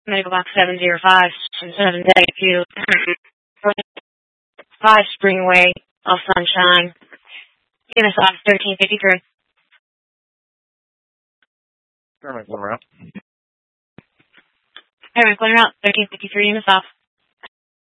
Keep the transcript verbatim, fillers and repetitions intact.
Medical box seven zero five, seven two, five Springway, off Sunshine. Give us off thirteen fifty-three. Paramedic one route. Paramedic one route, thirteen fifty-three, units off.